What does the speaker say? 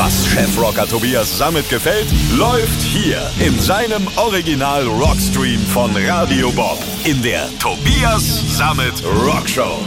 Was Chefrocker Tobias Sammet gefällt, läuft hier in seinem Original Rockstream von Radio Bob in der Tobias Sammet Rockshow.